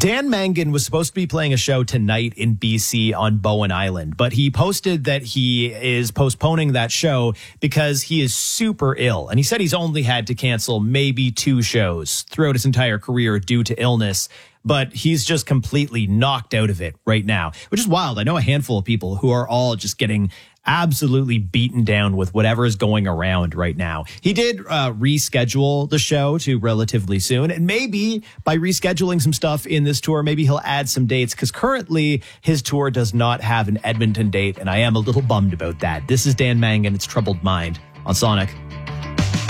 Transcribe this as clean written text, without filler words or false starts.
Dan Mangan was supposed to be playing a show tonight in BC on Bowen Island, but he posted that he is postponing that show because he is super ill. And he said he's only had to cancel maybe 2 shows throughout his entire career due to illness. But he's just completely knocked out of it right now, which is wild. I know a handful of people who are all just getting absolutely beaten down with whatever is going around right now. He did reschedule the show to relatively soon. And maybe by rescheduling some stuff in this tour, maybe he'll add some dates, because currently his tour does not have an Edmonton date. And I am a little bummed about that. This is Dan Mangan. It's Troubled Mind on Sonic.